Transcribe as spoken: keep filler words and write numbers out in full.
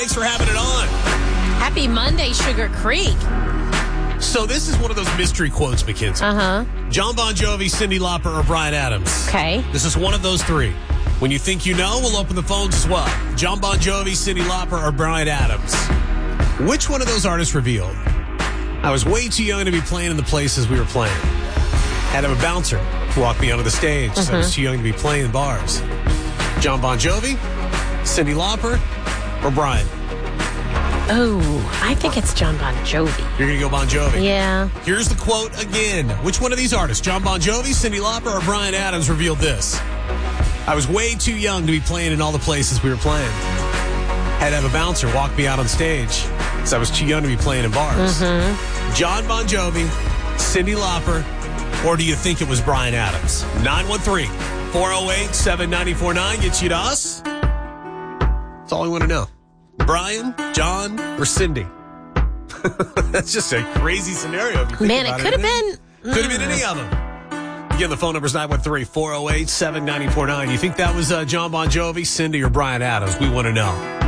Thanks for having it on. Happy Monday, Sugar Creek. So this is one of those mystery quotes, Mackenzie. Uh-huh. John Bon Jovi, Cyndi Lauper, or Bryan Adams. Okay. This is one of those three. When you think you know, we'll open the phones as well. John Bon Jovi, Cyndi Lauper, or Bryan Adams. Which one of those artists revealed? I was way too young to be playing in the places we were playing. Had to have a bouncer walk me onto the stage. Mm-hmm. So I was too young to be playing in bars. John Bon Jovi, Cyndi Lauper, or Bryan? Oh, I think it's John Bon Jovi. You're going to go Bon Jovi? Yeah. Here's the quote again. Which one of these artists, John Bon Jovi, Cyndi Lauper, or Bryan Adams, revealed this? I was way too young to be playing in all the places we were playing. Had to have a bouncer walk me out on stage because I was too young to be playing in bars. Mm-hmm. John Bon Jovi, Cyndi Lauper, or do you think it was Bryan Adams? nine one three, four oh eight, seven nine four nine gets you to us. That's all we want to know. Bryan, John, or Cyndi? That's just a crazy scenario. If you think Man, about it could have been. Could have been any of them. Again, the phone number is nine one three, four oh eight, seven nine four nine. You think that was uh, John Bon Jovi, Cyndi, or Bryan Adams? We want to know.